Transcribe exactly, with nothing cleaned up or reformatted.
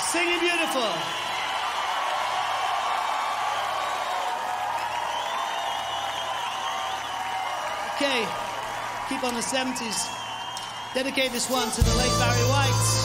Singing beautiful. Okay, keep on the seventies. Dedicate this one to the late Barry White.